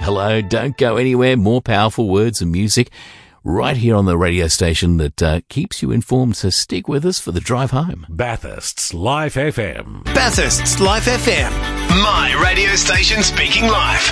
hello. Don't go anywhere. More powerful words and music right here on the radio station that keeps you informed. So stick with us for the drive home. Bathurst's Life FM. Bathurst's Life FM. My radio station speaking live.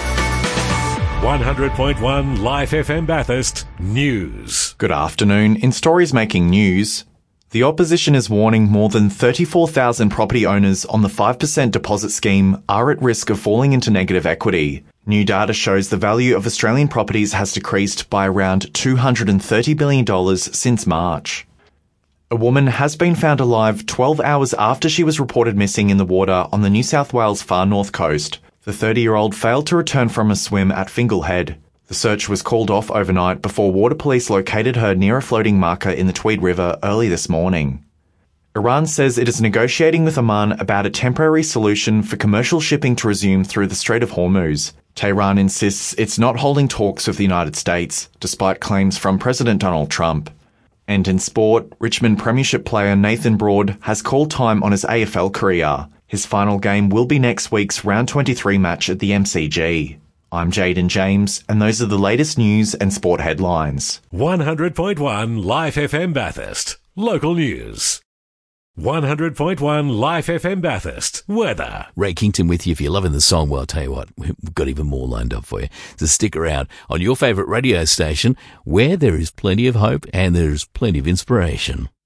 100.1 Life FM Bathurst News. Good afternoon. In stories making news, the opposition is warning more than 34,000 property owners on the 5% deposit scheme are at risk of falling into negative equity. New data shows the value of Australian properties has decreased by around $230 billion since March. A woman has been found alive 12 hours after she was reported missing in the water on the New South Wales far north coast. The 30-year-old failed to return from a swim at Fingal Head. The search was called off overnight before water police located her near a floating marker in the Tweed River early this morning. Iran says it is negotiating with Oman about a temporary solution for commercial shipping to resume through the Strait of Hormuz. Tehran insists it's not holding talks with the United States, despite claims from President Donald Trump. And in sport, Richmond Premiership player Nathan Broad has called time on his AFL career. His final game will be next week's Round 23 match at the MCG. I'm Jaden James, and those are the latest news and sport headlines. 100.1 Life FM Bathurst. Local news. 100.1 Life FM Bathurst. Weather. Ray Kington with you. If you're loving the song, well, I'll tell you what, we've got even more lined up for you. So stick around on your favourite radio station where there is plenty of hope and there's plenty of inspiration.